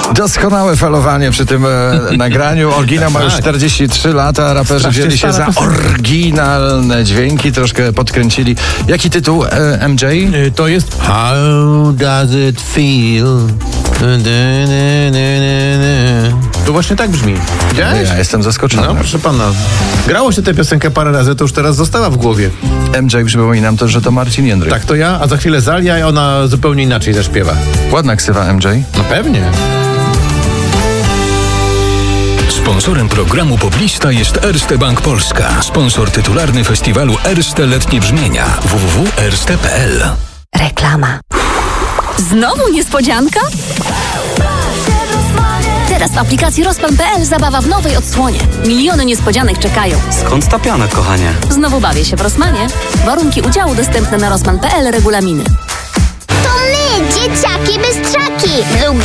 Doskonałe falowanie przy tym nagraniu. Oryginał ma już 43 lata, raperzy wzięli się za oryginalne dźwięki, troszkę podkręcili. Jaki tytuł, MJ? To jest How does it feel? To właśnie tak brzmi. Widziałeś? Ja jestem zaskoczony. No, proszę pana. Grało się tę piosenkę parę razy, to już teraz została w głowie. MJ, przypominam to, że to Marcin Jędryk. Tak, to ja, a za chwilę Zalia i ona zupełnie inaczej zaśpiewa. Ładna ksywa, MJ. No pewnie. Sponsorem programu Poblista jest Erste Bank Polska. Sponsor tytularny festiwalu Erste Letnie Brzmienia. www.erste.pl. Reklama. Znowu niespodzianka? Teraz w aplikacji Rosman.pl zabawa w nowej odsłonie. Miliony niespodzianek czekają. Skąd ta piana, kochanie? Znowu bawię się w Rosmanie. Warunki udziału dostępne na Rosman.pl, regulaminy. To my, dzieciaki bystrzaki.